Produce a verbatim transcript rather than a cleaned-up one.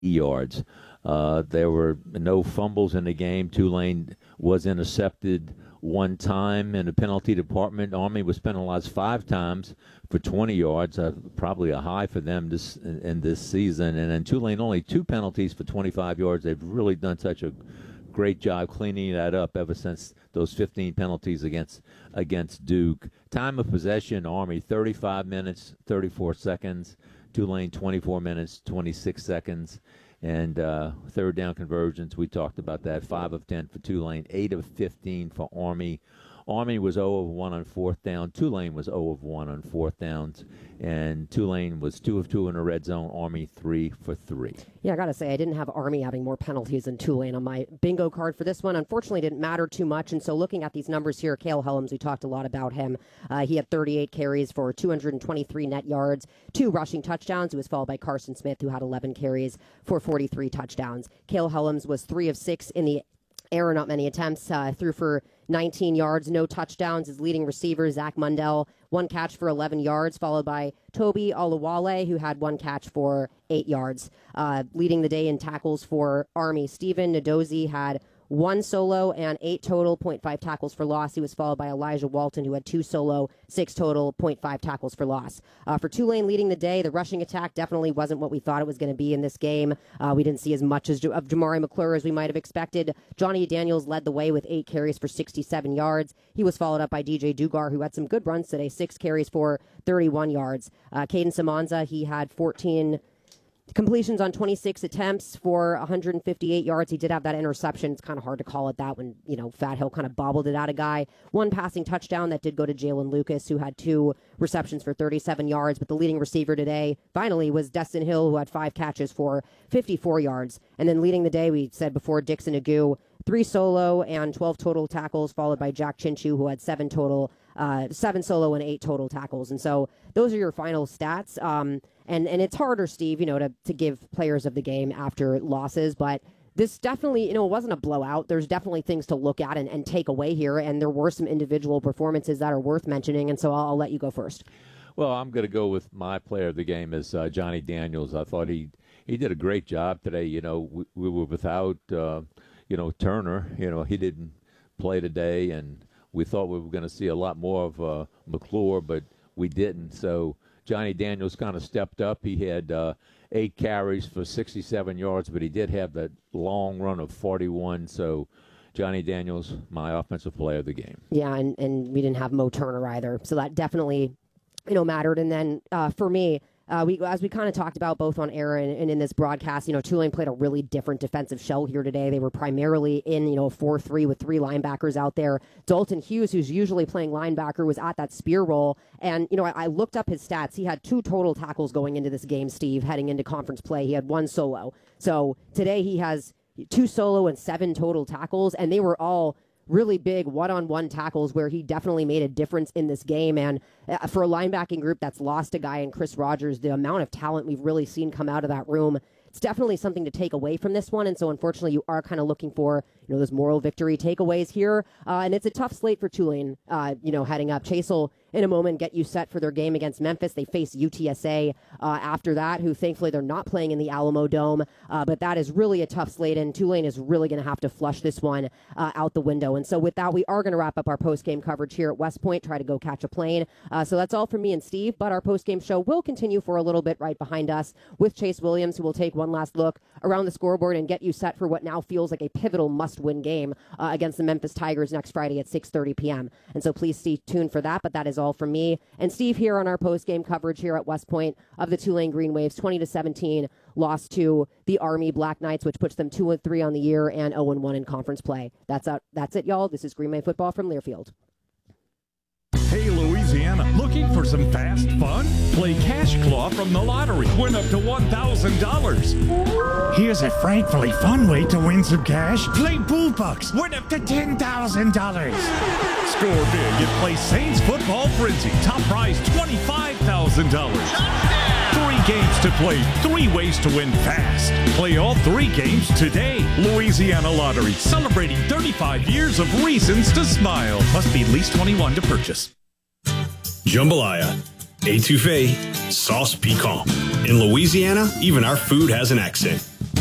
yards. Uh, there were no fumbles in the game. Tulane was intercepted one time in the penalty department. Army was penalized five times for twenty yards, uh, probably a high for them this in, in this season. And then Tulane only two penalties for twenty-five yards. They've really done such a great job cleaning that up ever since those fifteen penalties against against Duke. Time of possession, Army thirty-five minutes, thirty-four seconds. Tulane twenty-four minutes, twenty-six seconds. And uh, third down conversions, we talked about that. five of ten for Tulane, eight of fifteen for Army. Army was zero of one on fourth down. Tulane was zero of one on fourth downs. And Tulane was two of two in the red zone. Army three for three. Yeah, I got to say, I didn't have Army having more penalties than Tulane on my bingo card for this one. Unfortunately, didn't matter too much. And so looking at these numbers here, Cale Helms, we talked a lot about him. Uh, he had thirty-eight carries for two hundred twenty-three net yards, two rushing touchdowns. He was followed by Carson Smith, who had eleven carries for forty-three touchdowns. Cale Helms was three of six in the air, not many attempts, uh, threw for nineteen yards, no touchdowns. His leading receiver, Zach Mundell, one catch for eleven yards, followed by Toby Olawale, who had one catch for eight yards. Uh, leading the day in tackles for Army, Stephen Nadozi had one solo and eight total, point five tackles for loss. He was followed by Elijah Walton, who had two solo, six total, point five tackles for loss. Uh, for Tulane leading the day, the rushing attack definitely wasn't what we thought it was going to be in this game. Uh, we didn't see as much as of Jamari McClure as we might have expected. Johnny Daniels led the way with eight carries for sixty-seven yards. He was followed up by D J Dugar, who had some good runs today, six carries for thirty-one yards. Uh, Caden Samanza, he had fourteen completions on twenty-six attempts for one hundred fifty-eight yards. He did have that interception. It's kind of hard to call it that when, you know, Fat Hill kind of bobbled it out a guy. One passing touchdown that did go to Jalen Lucas, who had two receptions for thirty-seven yards. But the leading receiver today, finally, was Destin Hill, who had five catches for fifty-four yards. And then leading the day, we said before, Dixon Agu, three solo and twelve total tackles, followed by Jack Chinchu, who had seven total, uh, seven solo and eight total tackles. And so those are your final stats. Um, and, and it's harder, Steve, you know, to, to give players of the game after losses, but this definitely, you know, it wasn't a blowout. There's definitely things to look at and, and take away here, and there were some individual performances that are worth mentioning, and so I'll, I'll let you go first. Well, I'm going to go with my player of the game is uh, Johnny Daniels. I thought he he did a great job today. You know, we, we were without, uh, you know, Turner. You know, he didn't play today, and we thought we were going to see a lot more of uh, McClure, but we didn't. So Johnny Daniels kind of stepped up. He had uh, eight carries for sixty-seven yards, but he did have that long run of forty-one. So Johnny Daniels, my offensive player of the game. Yeah, and, and we didn't have Mo Turner either, so that definitely, you know, mattered. And then uh, for me, uh, we as we kind of talked about both on air and, and in this broadcast, you know, Tulane played a really different defensive shell here today. They were primarily in, you know, four three with three linebackers out there. Dalton Hughes, who's usually playing linebacker, was at that spear role. And, you know, I, I looked up his stats. He had two total tackles going into this game, Steve, heading into conference play. He had one solo. So today he has two solo and seven total tackles, and they were all really big one-on-one tackles where he definitely made a difference in this game. And uh, for a linebacking group that's lost a guy in Chris Rogers, the amount of talent we've really seen come out of that room, it's definitely something to take away from this one. And so unfortunately you are kind of looking for, you know, those moral victory takeaways here. Uh, and it's a tough slate for Tulane, uh, you know, heading up. Chase will in a moment get you set for their game against Memphis. They face U T S A uh, after that, who thankfully they're not playing in the Alamo Dome. Uh, but that is really a tough slate, and Tulane is really going to have to flush this one uh, out the window. And so with that, we are going to wrap up our post-game coverage here at West Point, try to go catch a plane. Uh, so that's all from me and Steve, but our post-game show will continue for a little bit right behind us with Chase Williams, who will take one last look around the scoreboard and get you set for what now feels like a pivotal must-win game uh, against the Memphis Tigers next Friday at six thirty p.m. And so please stay tuned for that, but that is all from me and Steve here on our post-game coverage here at West Point of the Tulane Green Waves. twenty to seventeen loss to the Army Black Knights, which puts them two and three on the year and oh and one in conference play. That's out, that's it, y'all. This is Green Wave Football from Learfield. Hey, Louisiana, looking for some fast fun? Play Cash Claw from the lottery. Win up to one thousand dollars. Here's a frightfully fun way to win some cash. Play Bull Bucks. Win up to ten thousand dollars. Score big and play Saints Football Frenzy. Top prize twenty-five thousand dollars. Three games to play, three ways to win fast. Play all three games today. Louisiana Lottery, celebrating thirty-five years of reasons to smile. Must be at least twenty-one to purchase. Jambalaya. Etouffee, sauce piquant. In Louisiana, even our food has an accent.